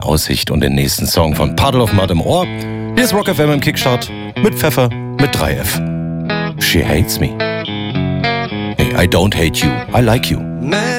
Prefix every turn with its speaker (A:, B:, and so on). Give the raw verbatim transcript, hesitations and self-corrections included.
A: Aussicht und den nächsten Song von Puddle of Mud im Ohr. Hier ist Rock F M im Kickstart mit Pfeffer mit drei F. She hates me. Hey, I don't hate you, I like you.
B: Met